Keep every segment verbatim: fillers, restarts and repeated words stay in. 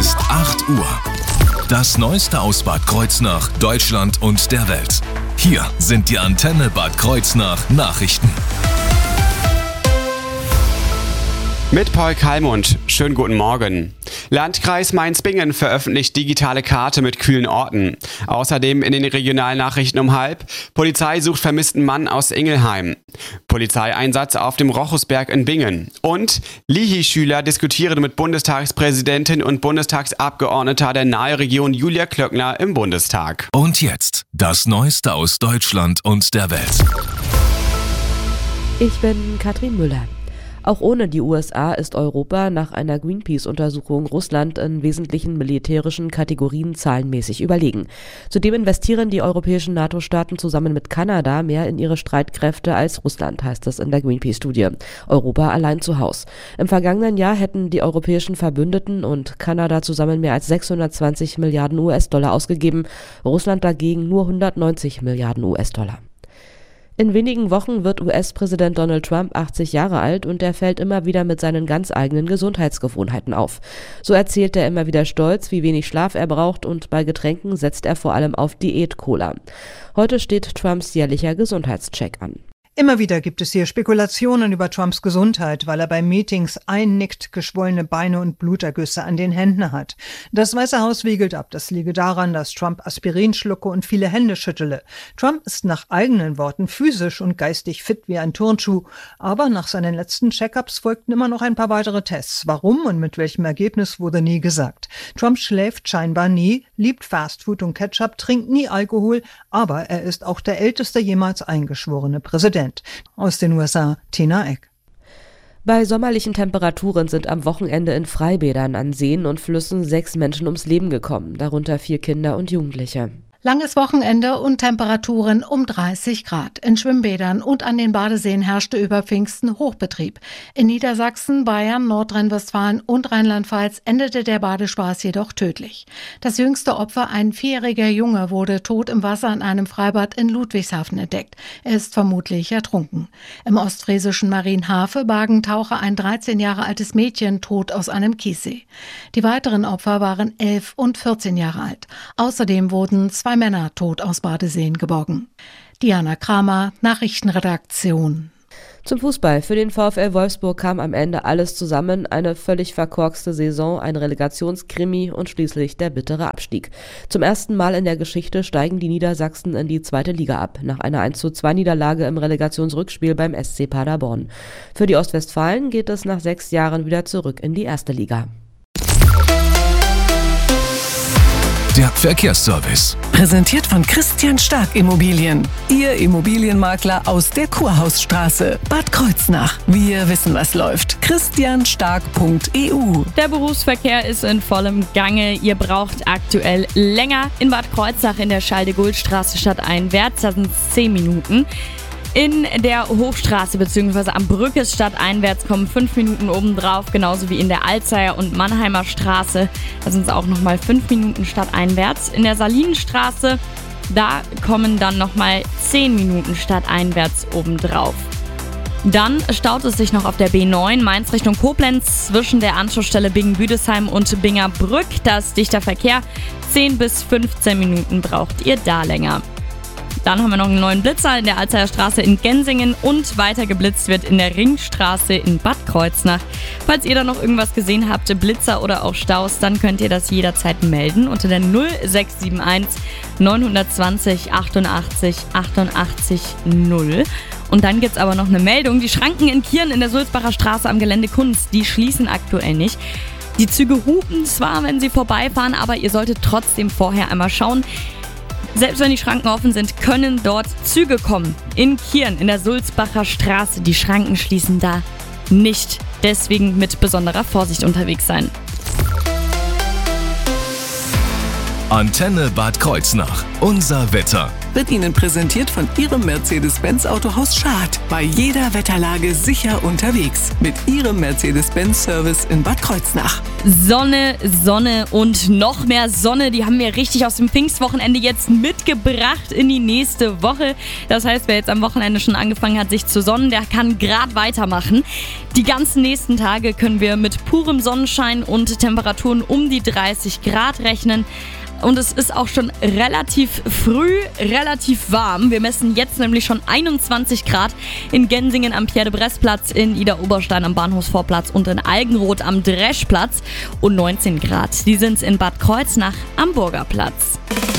ist acht Uhr. Das Neueste aus Bad Kreuznach, Deutschland und der Welt. Hier sind die Antenne Bad Kreuznach Nachrichten. Mit Paul Kalmund. Schönen guten Morgen. Landkreis Mainz-Bingen veröffentlicht digitale Karte mit kühlen Orten. Außerdem in den Regionalnachrichten um halb. Polizei sucht vermissten Mann aus Ingelheim. Polizeieinsatz auf dem Rochusberg in Bingen. Und Lihi-Schüler diskutieren mit Bundestagspräsidentin und Bundestagsabgeordneter der Nahe-Region Julia Klöckner im Bundestag. Und jetzt das Neueste aus Deutschland und der Welt. Ich bin Katrin Müller. Auch ohne die U S A ist Europa nach einer Greenpeace-Untersuchung Russland in wesentlichen militärischen Kategorien zahlenmäßig überlegen. Zudem investieren die europäischen NATO-Staaten zusammen mit Kanada mehr in ihre Streitkräfte als Russland, heißt es in der Greenpeace-Studie. Europa allein zu Haus. Im vergangenen Jahr hätten die europäischen Verbündeten und Kanada zusammen mehr als sechshundertzwanzig Milliarden U S-Dollar ausgegeben, Russland dagegen nur hundertneunzig Milliarden U S-Dollar. In wenigen Wochen wird U S-Präsident Donald Trump achtzig Jahre alt und er fällt immer wieder mit seinen ganz eigenen Gesundheitsgewohnheiten auf. So erzählt er immer wieder stolz, wie wenig Schlaf er braucht und bei Getränken setzt er vor allem auf Diät-Cola. Heute steht Trumps jährlicher Gesundheitscheck an. Immer wieder gibt es hier Spekulationen über Trumps Gesundheit, weil er bei Meetings einnickt, geschwollene Beine und Blutergüsse an den Händen hat. Das Weiße Haus wiegelt ab, das liege daran, dass Trump Aspirin schlucke und viele Hände schüttele. Trump ist nach eigenen Worten physisch und geistig fit wie ein Turnschuh, aber nach seinen letzten Check-ups folgten immer noch ein paar weitere Tests. Warum und mit welchem Ergebnis wurde nie gesagt. Trump schläft scheinbar nie, liebt Fastfood und Ketchup, trinkt nie Alkohol, aber er ist auch der älteste jemals eingeschworene Präsident. Aus den U S A, Tina Eck. Bei sommerlichen Temperaturen sind am Wochenende in Freibädern an Seen und Flüssen sechs Menschen ums Leben gekommen, darunter vier Kinder und Jugendliche. Langes Wochenende und Temperaturen um dreißig Grad. In Schwimmbädern und an den Badeseen herrschte über Pfingsten Hochbetrieb. In Niedersachsen, Bayern, Nordrhein-Westfalen und Rheinland-Pfalz endete der Badespaß jedoch tödlich. Das jüngste Opfer, ein vierjähriger Junge, wurde tot im Wasser in einem Freibad in Ludwigshafen entdeckt. Er ist vermutlich ertrunken. Im ostfriesischen Marienhafe bargen Taucher ein dreizehn Jahre altes Mädchen tot aus einem Kiessee. Die weiteren Opfer waren elf und vierzehn Jahre alt. Außerdem wurden zwei Männer tot aus Badeseen geborgen. Diana Kramer, Nachrichtenredaktion. Zum Fußball. Für den VfL Wolfsburg kam am Ende alles zusammen. Eine völlig verkorkste Saison, ein Relegationskrimi und schließlich der bittere Abstieg. Zum ersten Mal in der Geschichte steigen die Niedersachsen in die zweite Liga ab, nach einer eins zu zwei Niederlage im Relegationsrückspiel beim S C Paderborn. Für die Ostwestfalen geht es nach sechs Jahren wieder zurück in die erste Liga. Der Verkehrsservice. Präsentiert von Christian Stark Immobilien. Ihr Immobilienmakler aus der Kurhausstraße. Bad Kreuznach. Wir wissen, was läuft. christian stark punkt e u. Der Berufsverkehr ist in vollem Gange. Ihr braucht aktuell länger. In Bad Kreuznach in der Schaldegulstraße stadteinwärts, da sind es zehn Minuten. In der Hochstraße bzw. am Brückes stadteinwärts kommen fünf Minuten obendrauf, genauso wie in der Alzeier und Mannheimer Straße. Da sind es auch nochmal fünf Minuten stadteinwärts. In der Salinenstraße, da kommen dann nochmal zehn Minuten stadteinwärts obendrauf. Dann staut es sich noch auf der B neun Mainz Richtung Koblenz zwischen der Anschlussstelle Bingen-Büdesheim und Bingerbrück. Da ist dichter Verkehr. zehn bis fünfzehn Minuten braucht ihr da länger. Dann haben wir noch einen neuen Blitzer in der Alzeier Straße in Gensingen und weiter geblitzt wird in der Ringstraße in Bad Kreuznach. Falls ihr da noch irgendwas gesehen habt, Blitzer oder auch Staus, dann könnt ihr das jederzeit melden unter der null sechs sieben eins neun zwei null achtundachtzig achtundachtzig null. Und dann gibt's aber noch eine Meldung, die Schranken in Kirn in der Sulzbacher Straße am Gelände Kunst, die schließen aktuell nicht. Die Züge hupen zwar, wenn sie vorbeifahren, aber ihr solltet trotzdem vorher einmal schauen. Selbst wenn die Schranken offen sind, können dort Züge kommen. In Kirn, in der Sulzbacher Straße. Die Schranken schließen da nicht. Deswegen mit besonderer Vorsicht unterwegs sein. Antenne Bad Kreuznach. Unser Wetter. Wird Ihnen präsentiert von Ihrem Mercedes-Benz Autohaus Schad. Bei jeder Wetterlage sicher unterwegs. Mit Ihrem Mercedes-Benz Service in Bad Kreuznach. Sonne, Sonne und noch mehr Sonne. Die haben wir richtig aus dem Pfingstwochenende jetzt mitgebracht in die nächste Woche. Das heißt, wer jetzt am Wochenende schon angefangen hat, sich zu sonnen, der kann gerade weitermachen. Die ganzen nächsten Tage können wir mit purem Sonnenschein und Temperaturen um die dreißig Grad rechnen. Und es ist auch schon relativ früh, relativ warm. Wir messen jetzt nämlich schon einundzwanzig Grad in Gensingen am Pierre-de-Bresse-Platz, in Idar-Oberstein am Bahnhofsvorplatz und in Algenroth am Dreschplatz. Und neunzehn Grad, die sind in Bad Kreuznach am Burgerplatz.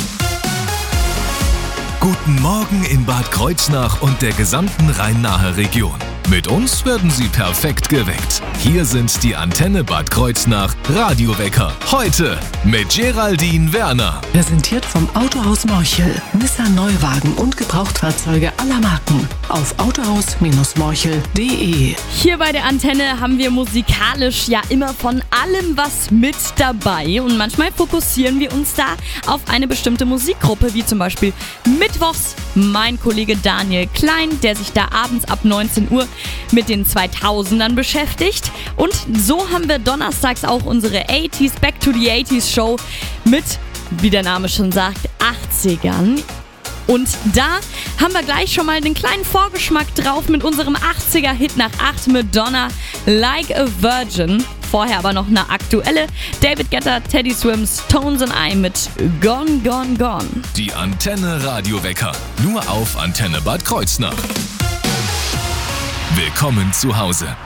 Guten Morgen in Bad Kreuznach und der gesamten Rhein-Nahe Region. Mit uns werden Sie perfekt geweckt. Hier sind die Antenne Bad Kreuznach Radiowecker. Heute mit Geraldine Werner. Präsentiert vom Autohaus Morchel. Nissan Neuwagen und Gebrauchtfahrzeuge aller Marken. Auf autohaus Morchel punkt de. Hier bei der Antenne haben wir musikalisch ja immer von allem was mit dabei. Und manchmal fokussieren wir uns da auf eine bestimmte Musikgruppe, wie zum Beispiel Mittwochs mein Kollege Daniel Klein, der sich da abends ab neunzehn Uhr mit den zweitausendern beschäftigt. Und so haben wir donnerstags auch unsere achtziger Back to the achtziger Show mit, wie der Name schon sagt, achtzigern. Und da haben wir gleich schon mal den kleinen Vorgeschmack drauf mit unserem achtziger-Hit nach acht, Madonna, Like a Virgin. Vorher aber noch eine aktuelle David Guetta, Teddy Swims, Tones and I mit Gone, Gone, Gone. Die Antenne Radiowecker. Nur auf Antenne Bad Kreuznach. Willkommen zu Hause.